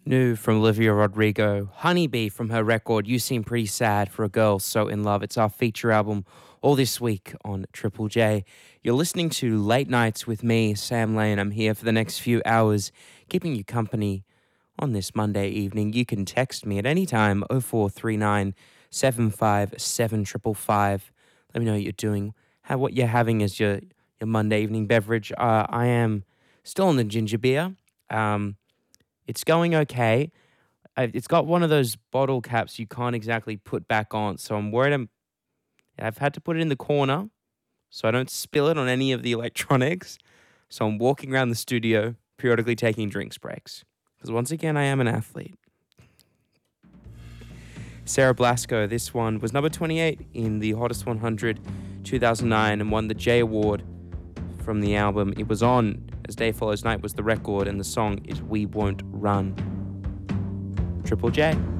New from Olivia Rodrigo, Honeybee from her record You Seem Pretty Sad for a Girl So in Love. It's our feature album all this week on Triple J. You're listening to Late Nights with me, Sam Lane. I'm here for the next few hours, keeping you company on this Monday evening. You can text me at any time, 0439 757 555. Let me know what you're doing, what you're having as your Monday evening beverage. I am still on the ginger beer. It's going okay. It's got one of those bottle caps you can't exactly put back on, so I'm worried I've had to put it in the corner so I don't spill it on any of the electronics. So I'm walking around the studio, periodically taking drinks breaks. Because once again, I am an athlete. Sarah Blasco, this one was number 28 in the Hottest 100 2009 and won the J Award from the album It Was On, as Day Follows Night was the record, and the song is We Won't Run. Triple J.